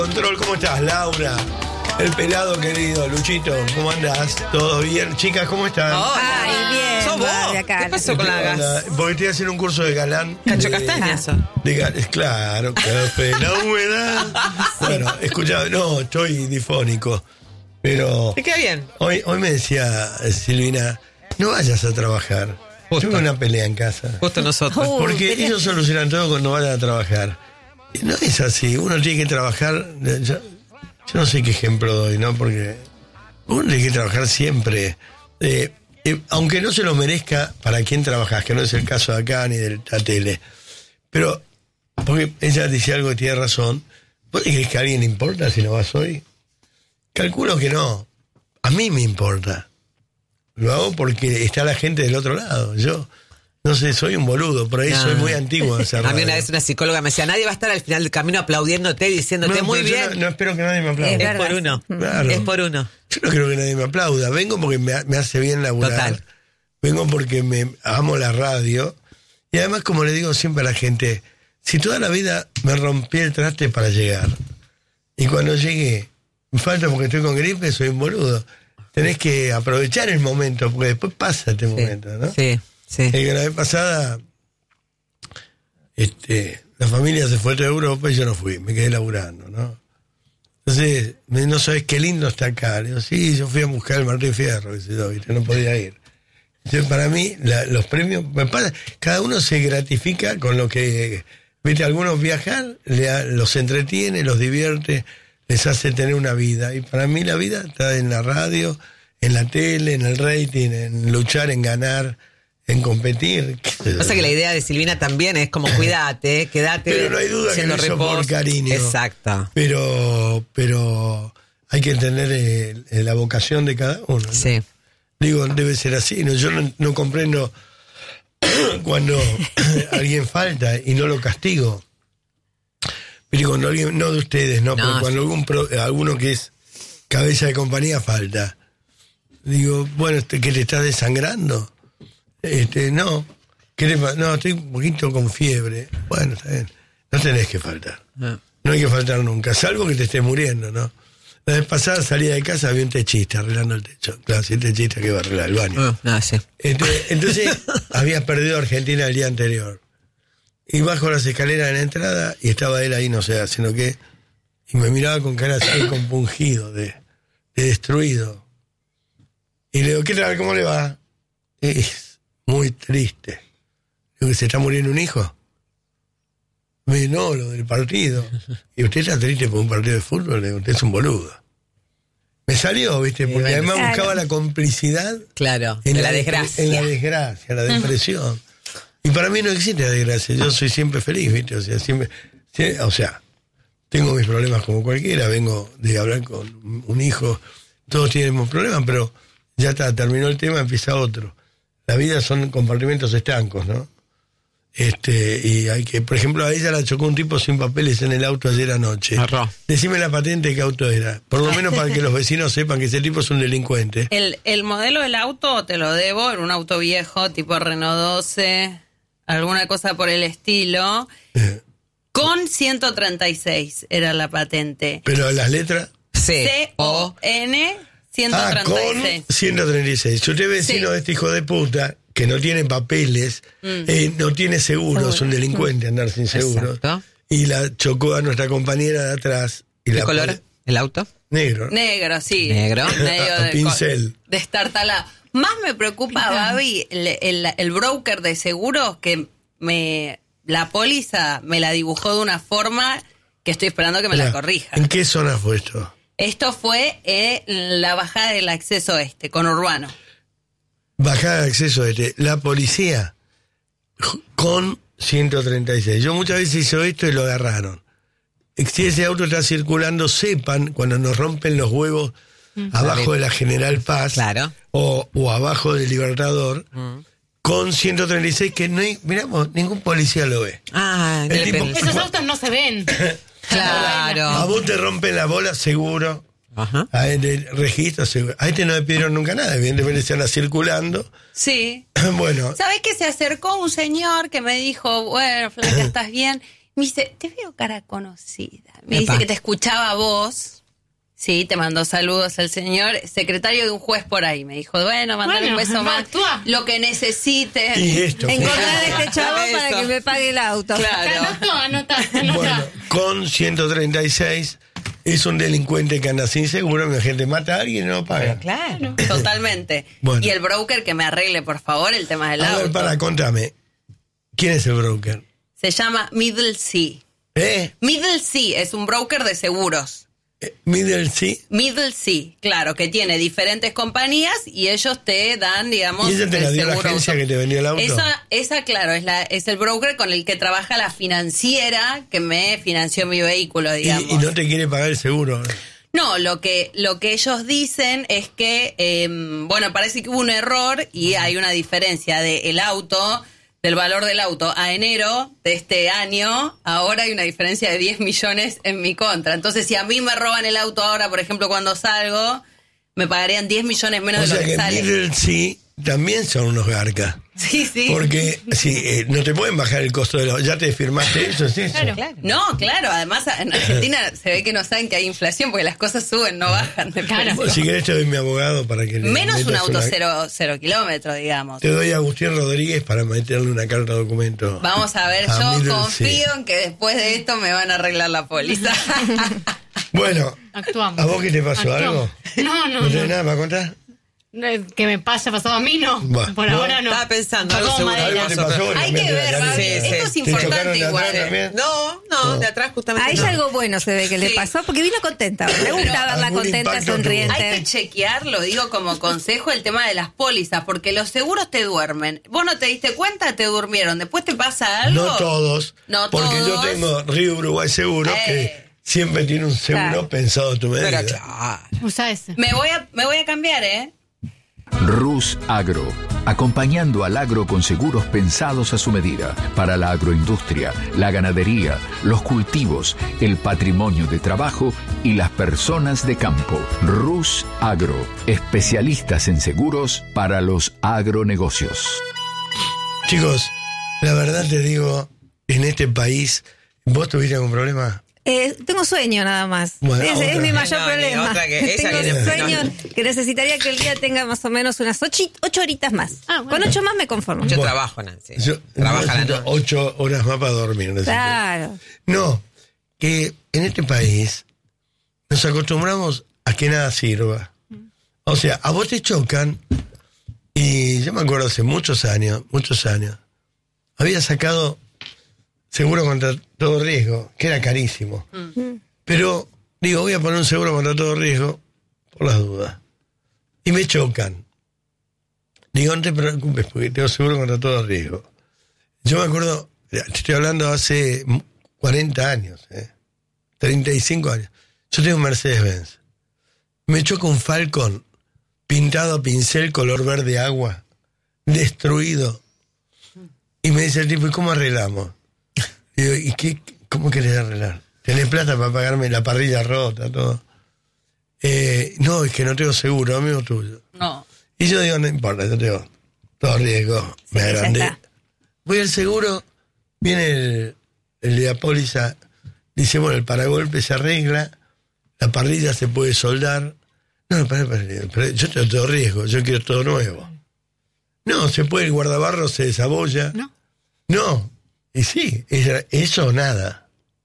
Control, ¿cómo estás, Laura? El pelado querido, Luchito, ¿cómo andás? ¿Todo bien? Chicas, ¿cómo están? Ay, bien. ¿Sos vos? Acá. ¿Qué pasó con la gas? Porque estoy haciendo un curso de galán. Cacho Castaña, eso. Claro, café, la humedad. Bueno, escuchá, no, estoy difónico. Pero Te queda bien. hoy me decía Silvina, no vayas a trabajar. Justo. Tuve una pelea en casa. Justo nosotros. Porque ellos solucionan todo cuando van a trabajar. Y no es así, uno tiene que trabajar. Yo no sé qué ejemplo doy, ¿no? Porque uno tiene que trabajar siempre. Aunque no se lo merezca para quien trabajas, que no es el caso de acá ni de la tele. Pero, porque ella dice algo que tiene razón. ¿Vos crees que a alguien le importa si no vas hoy? Calculo que no. A mí me importa. Lo hago porque está la gente del otro lado. Yo, no sé, soy un boludo. Por ahí soy muy antiguo. A mí una vez una psicóloga me decía, nadie va a estar al final del camino aplaudiéndote, diciéndote muy pero yo bien. no espero que nadie me aplaude. Es por uno. Claro. Es por uno. Yo no creo que nadie me aplauda. Vengo porque me hace bien laburar. Total. Vengo porque me amo la radio. Y además, como le digo siempre a la gente, si toda la vida me rompí el traste para llegar, y cuando llegué, me falta porque estoy con gripe, soy un boludo. Tenés que aprovechar el momento, porque después pasa este momento, ¿no? Sí, sí. La vez pasada, la familia se fue a Europa y yo no fui, me quedé laburando, ¿no? Entonces, no sabes qué lindo está acá. Le digo, sí, yo fui a buscar el Martín Fierro, ¿viste? No podía ir. Entonces, para mí, los premios, cada uno se gratifica con lo que, ¿viste? Algunos viajar, los entretiene, los divierte, les hace tener una vida. Y para mí la vida está en la radio, en la tele, en el rating, en luchar, en ganar, en competir. Pasa que la idea de Silvina también es como cuídate, quédate. Pero no hay duda que lo hizo por cariño. Exacto. Pero hay que entender la vocación de cada uno, ¿no? Sí. Digo, debe ser así. ¿No? Yo no comprendo cuando alguien falta y no lo castigo. Pero cuando alguien, no de ustedes, no, pero cuando alguno que es cabeza de compañía falta, digo, bueno, ¿que te estás desangrando? No. No, estoy un poquito con fiebre. Bueno, está bien. No tenés que faltar. No hay que faltar nunca, salvo que te estés muriendo, ¿no? La vez pasada salía de casa, había un techista arreglando el techo. Claro, si el techista que va a arreglar el baño. Sí. Entonces había perdido Argentina el día anterior. Y bajo las escaleras de la entrada y estaba él ahí, no sé, haciendo qué. Y me miraba con cara así compungido, de destruido. Y le digo, ¿qué tal? ¿Cómo le va? Es muy triste. Le digo, ¿se está muriendo un hijo? Me dice, no, lo del partido. Y usted está triste por un partido de fútbol, le digo, usted es un boludo. Me salió, ¿viste? Porque además buscaba la complicidad. Claro, en la desgracia. En la desgracia, la depresión. Y para mí no existe la desgracia, yo soy siempre feliz, ¿viste? O sea, tengo mis problemas como cualquiera, vengo de hablar con un hijo, todos tenemos problemas, pero ya está, terminó el tema, empieza otro. La vida son compartimentos estancos, ¿no? Y hay que, por ejemplo, a ella la chocó un tipo sin papeles en el auto ayer anoche. Decime la patente, qué auto era. Por lo menos para que los vecinos sepan que ese tipo es un delincuente. El modelo del auto te lo debo, era un auto viejo, tipo Renault 12, alguna cosa por el estilo. Con 136 era la patente. Pero las letras. C-O-N 136. Con 136. Si usted es vecino de este hijo de puta, que no tiene papeles, no tiene seguro, es un delincuente andar sin seguro. Exacto. Y la chocó a nuestra compañera de atrás. Y ¿Qué color? ¿El auto? Negro. Negro, sí. Negro. Medio de pincel. Destartalado. Más me preocupa, Babi, el broker de seguros que la póliza me la dibujó de una forma que estoy esperando que me la corrija. ¿En qué zona fue esto? Esto fue en la bajada del acceso con Urbano. Bajada de acceso la policía con 136. Yo muchas veces hice esto y lo agarraron. Si ese auto está circulando, sepan cuando nos rompen los huevos abajo de la General Paz, claro, o abajo del Libertador, con 136, que no hay, miramos, ningún policía lo ve. Esos autos no se ven. Claro. A vos te rompen la bola, seguro. Ajá. A este registro, seguro. A este no le pidieron nunca nada, evidentemente se anda circulando. Sí. Bueno. ¿Sabés que se acercó un señor que me dijo, bueno, Flaca, estás bien? Me dice, te veo cara conocida. Me dice que te escuchaba vos. Sí, te mandó saludos el señor, secretario de un juez por ahí. Me dijo, bueno, mandale un beso más. Lo que necesites. Y esto. Encontrar a este chavo para que me pague el auto. Claro. Anota. Bueno, con 136 es un delincuente que anda sin seguro, mi gente mata a alguien y no lo paga. Claro. Totalmente. Bueno. Y el broker que me arregle, por favor, el tema del A auto. ver, contame. ¿Quién es el broker? Se llama Middle Sea. Middle Sea es un broker de seguros. Middle Sea. Middle Sea, claro, que tiene diferentes compañías y ellos te dan, digamos, ¿Y ella te la dio la seguro agencia auto. que te vendió el auto? Esa claro, es el broker con el que trabaja la financiera que me financió mi vehículo, digamos. Y no te quiere pagar el seguro. No, lo que ellos dicen es que, bueno, parece que hubo un error y hay una diferencia del valor del auto a enero de este año. Ahora hay una diferencia de 10 millones en mi contra. Entonces, si a mí me roban el auto ahora, por ejemplo, cuando salgo, me pagarían 10 millones menos de lo que sale. Middle Sea también son unos garcas. Sí. Porque no te pueden bajar el costo de los... ¿Ya te firmaste eso? ¿Es eso? Claro. No, claro, además en Argentina se ve que no saben que hay inflación porque las cosas suben, no bajan. Bueno, si querés te doy mi abogado para que... Menos un auto 0 kilómetros, digamos. Te doy a Agustín Rodríguez para meterle una carta de documento. Vamos a ver, yo confío en que después de esto me van a arreglar la póliza. Bueno, Actuamos. ¿a vos qué te pasó? Actuamos. ¿Algo? No. ¿No tenés nada para contar? Que me pasó a mí, no. Bueno. Por ahora no. Estaba pensando, Tocó algo seguro. madera. ¿Algo te pasó? Hay que ver, Babi, sí. esto es ¿Te chocaron importante de atrás igual. también? No, de atrás justamente. A ella no. algo bueno se ve que le Sí. pasó, porque vino contenta. Me gusta verla algún contenta, impacto sonriente. Hay que chequear, lo digo como consejo, el tema de las pólizas, porque los seguros te duermen. Vos no te diste cuenta, te durmieron. Después te pasa algo. No todos. No porque todos. yo tengo Río Uruguay Seguro que siempre tiene un seguro Claro. pensado a tu medida. Pero claro. Usa ese. Me voy a cambiar, ¿eh? Rus Agro, acompañando al agro con seguros pensados a su medida, para la agroindustria, la ganadería, los cultivos, el patrimonio de trabajo y las personas de campo. Rus Agro, especialistas en seguros para los agronegocios. Chicos, la verdad te digo, en este país, ¿vos tuviste algún problema? Tengo sueño nada más. Bueno, Es otra. mi mayor No, problema. otra que esa Tengo viene- sueño no. que necesitaría que el día tenga más o menos unas 8 horitas más. Ah, bueno. Con 8 más me conformo. Yo Bueno. trabajo, Nancy. Yo Trabaja la necesito noche. 8 horas más para dormir. necesito. Claro. No, que en este país nos acostumbramos a que nada sirva. O sea, a vos te chocan, y yo me acuerdo hace muchos años, había sacado seguro contra todo riesgo, que era carísimo. Pero, digo, voy a poner un seguro contra todo riesgo, por las dudas. Y me chocan. Digo, no te preocupes, porque tengo seguro contra todo riesgo. Yo me acuerdo, te estoy hablando hace 40 años, 35 años. Yo tengo un Mercedes-Benz. Me choca un Falcon pintado a pincel color verde agua, destruido. Y me dice el tipo, ¿y cómo arreglamos? Digo, ¿y cómo querés arreglar? ¿Tenés plata para pagarme la parrilla rota, todo? No, es que no tengo seguro, amigo tuyo. No. Y yo digo, no importa, yo tengo todo riesgo, me ya agrandé. está. Voy al seguro, viene el de la póliza, dice, bueno, el paragolpe se arregla, la parrilla se puede soldar. No, pero yo tengo todo riesgo, yo quiero todo nuevo. No, se puede, el guardabarro se desabolla. No, y sí, eso o nada.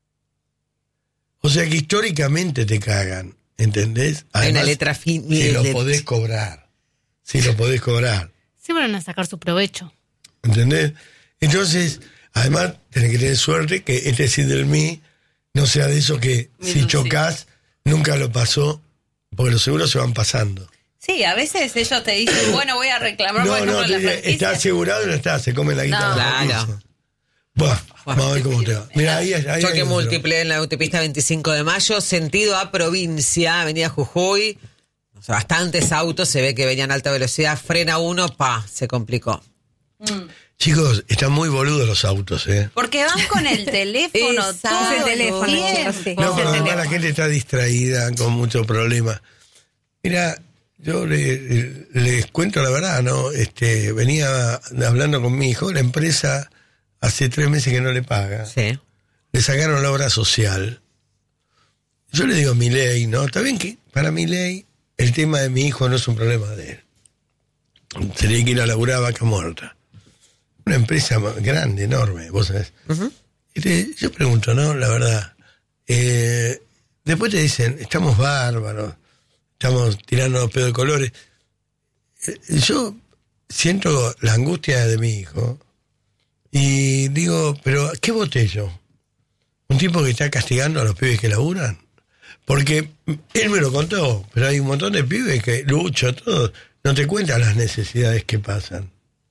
O sea que históricamente te cagan, ¿entendés? Hay una Además, letra fin. si lo podés cobrar. Si lo podés cobrar. Siempre van a sacar su provecho. ¿Entendés? Entonces, además, tenés que tener suerte que este sí del mí no sea de eso que si chocas, nunca lo pasó, porque los seguros se van pasando. Sí, a veces ellos te dicen, bueno, voy a reclamar, por ejemplo, te la dice, franquicia. está asegurado y no está, se come la guitarra. Claro. Bueno, vamos a ver cómo te va. Mira, ahí Choque múltiple en la autopista 25 de mayo, sentido a provincia, avenida Jujuy. O sea, bastantes autos, se ve que venían a alta velocidad, frena uno, se complicó. Chicos, están muy boludos los autos, ¿eh? Porque van con el teléfono Exacto. todo Es el teléfono, el tiempo. chicos, sí. No, pero el además la teléfono. gente está distraída, con muchos problemas. Mira, yo les cuento la verdad, ¿no? Venía hablando con mi hijo, la empresa hace 3 meses que no le paga. Sí. le sacaron la obra social. Yo le digo a Milei, ¿no? Está bien que para Milei el tema de mi hijo no es un problema de él. Tenía que ir a laburar a Vaca Muerta. Una empresa grande, enorme, vos sabés. Uh-huh. Yo pregunto, ¿no? La verdad. Después te dicen, estamos bárbaros, estamos tirando los pedos de colores. Yo siento la angustia de mi hijo y digo, pero ¿qué voté yo? ¿Un tipo que está castigando a los pibes que laburan? Porque él me lo contó, pero hay un montón de pibes que luchan, todos, no te cuentan las necesidades que pasan.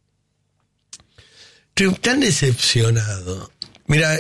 Estoy tan decepcionado. Mira,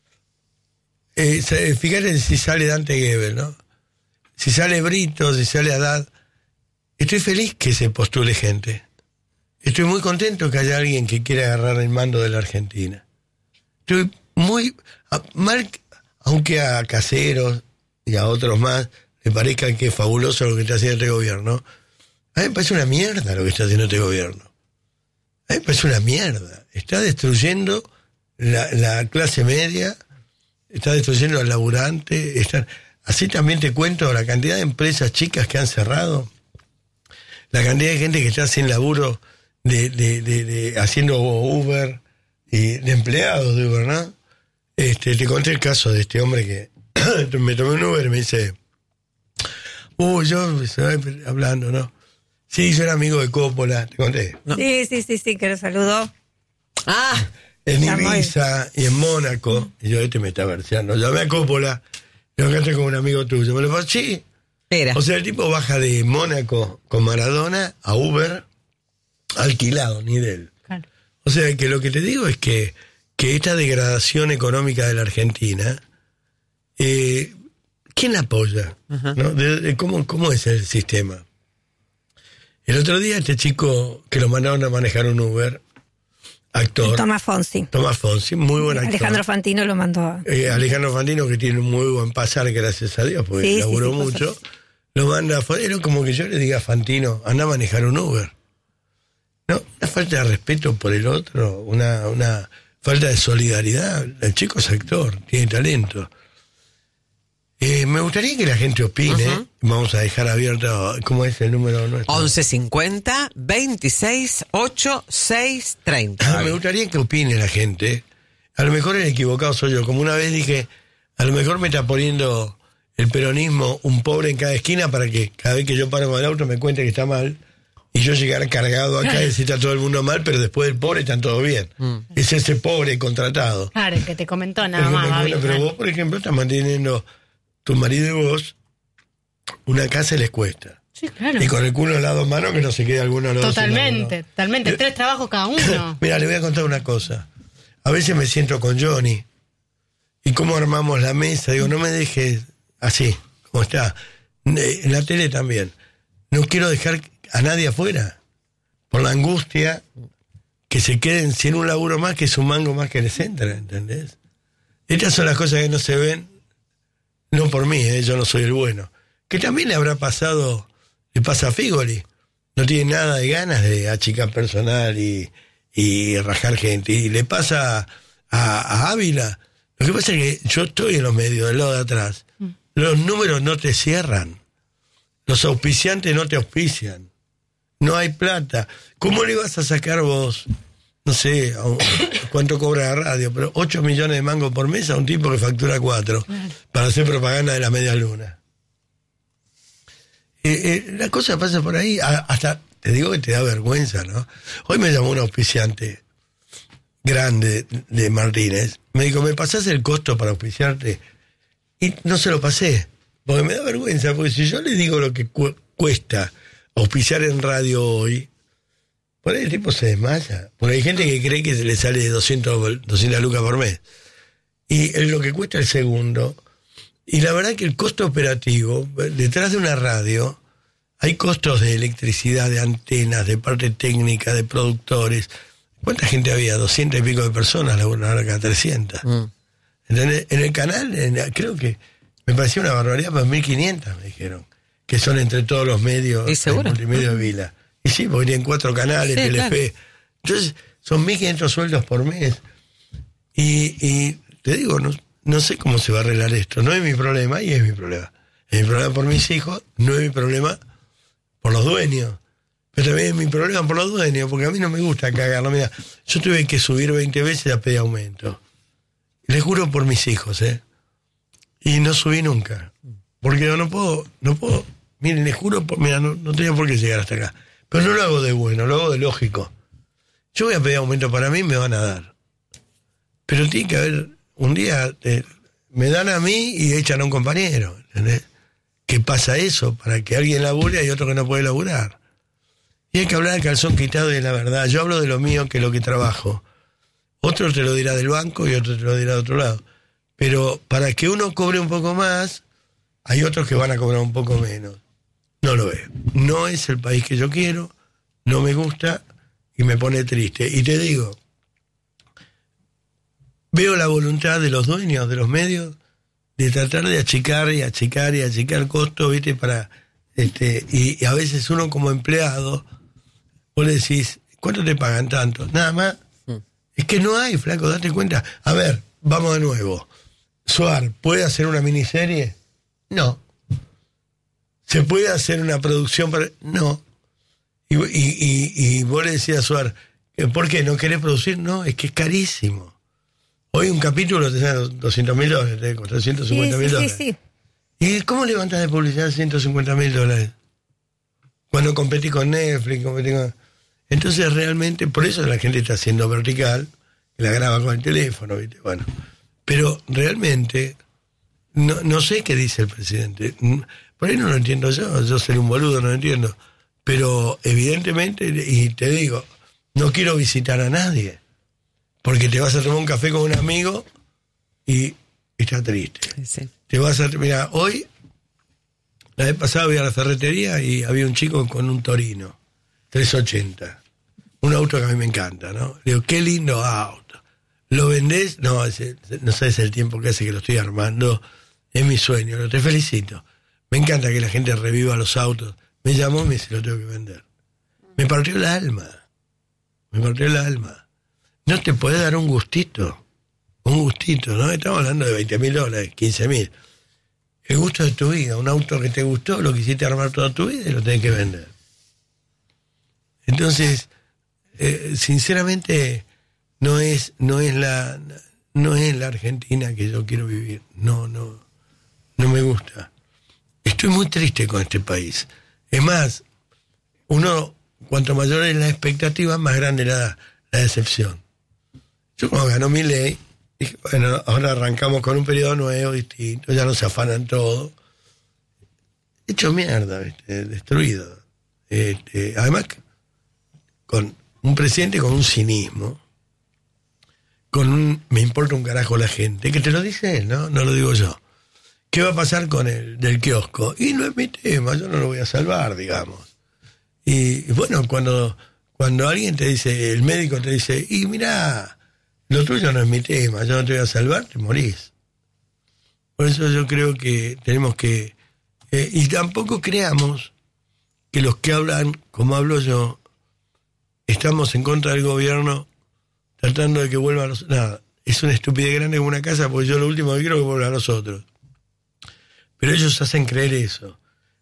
fíjate si sale Dante Gebel, ¿no? Si sale Brito, si sale Haddad. Estoy feliz que se postule gente. Estoy muy contento que haya alguien que quiera agarrar el mando de la Argentina. Estoy muy mal, aunque a Caseros y a otros más le parezca que es fabuloso lo que está haciendo este gobierno. A mí me parece una mierda lo que está haciendo este gobierno. A mí me parece una mierda. Está destruyendo la clase media, está destruyendo al laburante. Así también te cuento la cantidad de empresas chicas que han cerrado, la cantidad de gente que está sin laburo de haciendo Uber y de empleados de Uber, ¿no? Te conté el caso de este hombre que me tomé un Uber y me dice, yo hablando, ¿no? Sí, yo era amigo de Coppola, te conté. ¿No? Sí, que lo saludó. En Ibiza y en Mónaco, y yo me está verseando, llamé a Coppola, yo acá estoy con un amigo tuyo, me lo pasó, sí. Mira. O sea, el tipo baja de Mónaco con Maradona a Uber alquilado, ni de él. Claro. O sea, que lo que te digo es que esta degradación económica de la Argentina, ¿quién la apoya? Uh-huh. ¿No? ¿Cómo es el sistema? El otro día este chico que lo mandaron a manejar un Uber, actor. Tomás Fonsi, muy buen actor. Alejandro Fantino lo mandó. Alejandro Fantino, que tiene un muy buen pasar, gracias a Dios, porque laburó mucho. Lo manda afuera, era como que yo le diga a Fantino, anda a manejar un Uber. ¿No? Una falta de respeto por el otro, una falta de solidaridad. El chico es actor, tiene talento. Me gustaría que la gente opine. Uh-huh. Vamos a dejar abierto, ¿cómo es el número nuestro? 1150 26 86 30. Me gustaría que opine la gente. A lo mejor el equivocado soy yo. Como una vez dije, a lo mejor me está poniendo el peronismo un pobre en cada esquina para que cada vez que yo paro con el auto me cuente que está mal y yo llegar cargado acá y decir está todo el mundo mal, pero después del pobre están todos bien. Es ese pobre contratado. Claro, el que te comentó nada más. Pero vos, por ejemplo, estás manteniendo tu marido y vos una casa les cuesta. Sí, claro. Y con el culo al lado mano que no se quede alguno de los dos. Totalmente. 3 trabajos cada uno. Mira, le voy a contar una cosa. A veces me siento con Johnny y cómo armamos la mesa. Digo, no me dejes así, como está. En la tele también. No quiero dejar a nadie afuera. Por la angustia que se queden sin un laburo más, que es un mango más que les entra, ¿entendés? Estas son las cosas que no se ven. No por mí, yo no soy el bueno. Que también le habrá pasado, le pasa a Figoli. No tiene nada de ganas de achicar personal y rajar gente. Y le pasa a Ávila. Lo que pasa es que yo estoy en los medios, del lado de atrás. Los números no te cierran. Los auspiciantes no te auspician. No hay plata. ¿Cómo le vas a sacar vos, no sé, cuánto cobra la radio, pero 8 millones de mangos por mes a un tipo que factura 4 para hacer propaganda de la media luna? La cosa pasa por ahí, hasta te digo que te da vergüenza, ¿no? Hoy me llamó un auspiciante grande de Martínez, me dijo, ¿me pasás el costo para auspiciarte? Y no se lo pasé, porque me da vergüenza, porque si yo le digo lo que cuesta auspiciar en radio hoy, por ahí el tipo se desmaya. Porque hay gente que cree que se le sale 200 lucas por mes. Y es lo que cuesta el segundo. Y la verdad que el costo operativo, detrás de una radio, hay costos de electricidad, de antenas, de parte técnica, de productores. ¿Cuánta gente había? 200 y pico de personas, ahora cada 300. ¿Entendés? En el canal, creo que me pareció una barbaridad, pero 1.500 me dijeron. Que son entre todos los medios, el multimedio de Vila. Y sí, porque tienen 4 canales, sí, Telefe. Claro. Entonces, son 1.500 sueldos por mes. Y te digo, no sé cómo se va a arreglar esto. No es mi problema y es mi problema. Es mi problema por mis hijos, no es mi problema por los dueños. Pero también es mi problema por los dueños, porque a mí no me gusta cagarlo. Mira, yo tuve que subir 20 veces a pedir aumento. Les juro por mis hijos, Y no subí nunca. Porque no puedo. Miren, les juro, mira, no tenía por qué llegar hasta acá. Pero no lo hago de bueno, lo hago de lógico. Yo voy a pedir aumento para mí, me van a dar. Pero tiene que haber, un día me dan a mí y echan a un compañero, ¿entendés? ¿Qué pasa eso? Para que alguien labure hay otro que no puede laburar. Y hay que hablar de calzón quitado y de la verdad. Yo hablo de lo mío, que es lo que trabajo. Otro te lo dirá del banco y otro te lo dirá de otro lado. Pero para que uno cobre un poco más, hay otros que van a cobrar un poco menos. No lo veo. No es el país que yo quiero, no me gusta y me pone triste. Y te digo, veo la voluntad de los dueños de los medios de tratar de achicar el costo, ¿viste? Y a veces uno como empleado, vos le decís, ¿cuánto te pagan tanto? Nada más. Es que no hay, flaco, date cuenta. A ver, vamos de nuevo. Suar, ¿puede hacer una miniserie? No. ¿Se puede hacer una producción para...? No. Y vos le decías a Suar, ¿por qué? ¿No querés producir? No, es que es carísimo. Hoy un capítulo te sale $200.000, te cuesta $150.000. Sí. ¿Y cómo levantas de publicidad $150.000? Cuando competí con Netflix, Entonces realmente, por eso la gente está haciendo vertical, que la graba con el teléfono, ¿viste? Bueno, pero realmente, no sé qué dice el presidente. Por ahí no lo entiendo yo soy un boludo, no lo entiendo. Pero evidentemente, y te digo, no quiero visitar a nadie. Porque te vas a tomar un café con un amigo y está triste. Sí. Mira, hoy, la vez pasada voy a la ferretería y había un chico con un Torino, 380. Un auto que a mí me encanta, ¿no? Le digo, qué lindo auto. ¿Lo vendés? No, no sabes el tiempo que hace que lo estoy armando. Es mi sueño, te felicito. Me encanta que la gente reviva los autos. Me llamó y me dice, lo tengo que vender. Me partió el alma. No te puede dar un gustito, ¿no? Estamos hablando de $20.000, $15.000. El gusto de tu vida, un auto que te gustó, lo quisiste armar toda tu vida y lo tenés que vender. Entonces, sinceramente, no es la Argentina que yo quiero vivir. No me gusta. Estoy muy triste con este país. Es más, cuanto mayor es la expectativa, más grande la decepción. Yo cuando ganó Milei, dije, bueno, ahora arrancamos con un periodo nuevo, distinto, ya no se afanan todo. Hecho mierda, ¿viste? Destruido. Además, con un presidente con un cinismo, me importa un carajo la gente, que te lo dice él, ¿no? No lo digo yo. ¿Qué va a pasar con el del kiosco? Y no es mi tema, yo no lo voy a salvar, digamos. Y bueno, cuando alguien te dice, el médico te dice, y mirá, lo tuyo no es mi tema, yo no te voy a salvar, te morís. Por eso yo creo que tenemos que... y tampoco creamos que los que hablan, como hablo yo, estamos en contra del gobierno tratando de que vuelvan los... Nada, es una estupidez grande como una casa, porque yo lo último que quiero es que vuelvan los otros. Pero ellos hacen creer eso.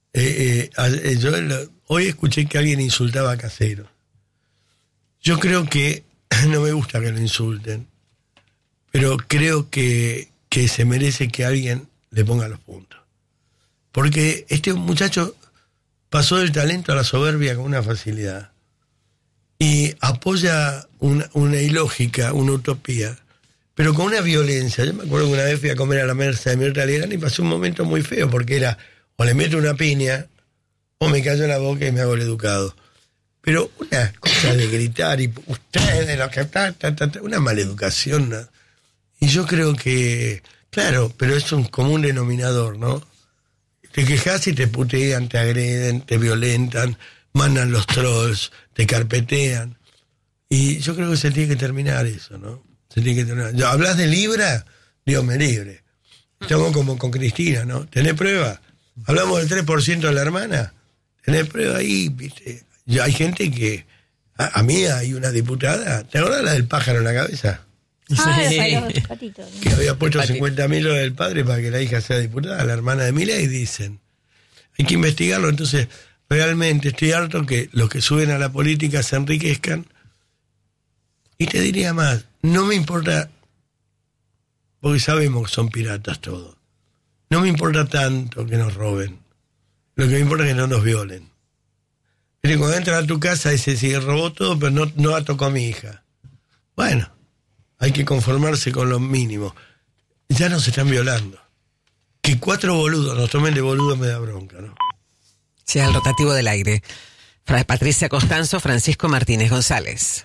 Hoy escuché que alguien insultaba a Caseros. Yo creo que no me gusta que lo insulten, pero creo que se merece que alguien le ponga los puntos. Porque este muchacho pasó del talento a la soberbia con una facilidad y apoya una ilógica, una utopía, pero con una violencia. Yo me acuerdo que una vez fui a comer a la mesa de Mirta Legrand y pasé un momento muy feo, porque era o le meto una piña o me callo la boca y me hago el educado. Pero una cosa de gritar y ustedes lo que una maleducación, ¿no? Y yo creo que, claro, pero es un común denominador, ¿no? Te quejas y te putean, te agreden, te violentan, mandan los trolls, te carpetean. Y yo creo que se tiene que terminar eso, ¿no? Se tiene que terminar. ¿Hablas de Libra? Dios me libre. Estamos como con Cristina, ¿no? ¿Tenés prueba? Hablamos del 3% de la hermana. ¿Tenés prueba ahí? ¿Viste? Hay gente que... A mí hay una diputada... ¿Te acuerdas la del pájaro en la cabeza? Los patitos. Que había puesto 50.000 dólares del padre para que la hija sea diputada, la hermana de Milei, dicen. Hay que investigarlo, entonces realmente estoy harto que los que suben a la política se enriquezcan. Y te diría más, no me importa, porque sabemos que son piratas todos. No me importa tanto que nos roben. Lo que me importa es que no nos violen. Pero cuando entran a tu casa dice, sí, robó todo, pero no tocó a mi hija. Bueno, hay que conformarse con lo mínimo. Ya nos están violando. Que 4 boludos nos tomen de boludo me da bronca, ¿no? Sea el rotativo del aire. Patricia Costanzo, Francisco Martínez González.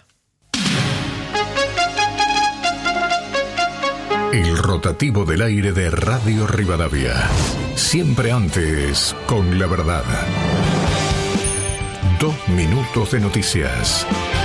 El rotativo del aire de Radio Rivadavia. Siempre antes con la verdad. 2 minutos de noticias.